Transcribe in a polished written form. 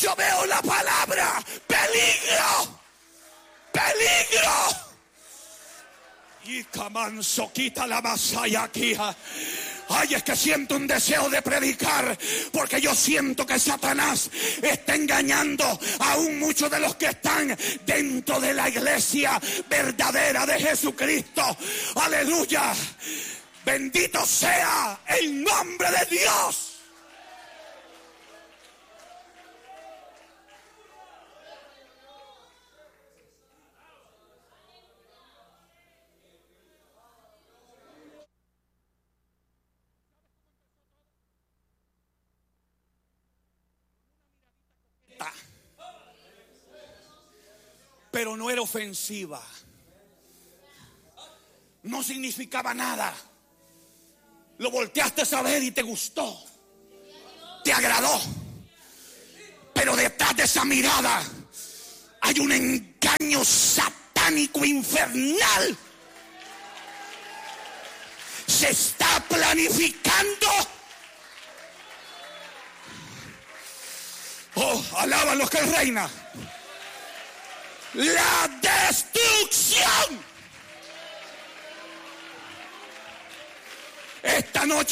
Yo veo la palabra peligro. Peligro. Y camanso quita la masaya aquí. Ay, es que siento un deseo de predicar, porque yo siento que Satanás está engañando aún muchos de los que están dentro de la iglesia verdadera de Jesucristo. Aleluya. Bendito sea el nombre de Dios. Pero no era ofensiva. No significaba nada. Lo volteaste a ver y te gustó. Te agradó. Pero detrás de esa mirada hay un engaño satánico infernal. Se está planificando. Oh, alaban los que Él reina. La destrucción. Esta noche